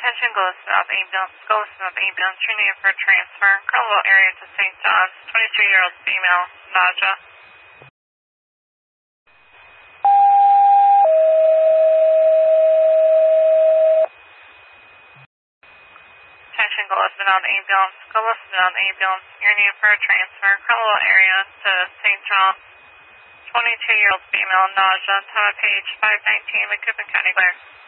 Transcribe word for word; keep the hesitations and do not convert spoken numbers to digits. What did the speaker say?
Attention goes South ambulance, goes South ambulance, your name for transfer, Carnival area to Saint John's, twenty-two-year-old female, nausea. Attention go listed on the ambulance, go listed on the ambulance, your name for transfer, Carnival area to Saint John's, twenty-two-year-old female, nausea, time of page five nineteen, McCoupin County Clear.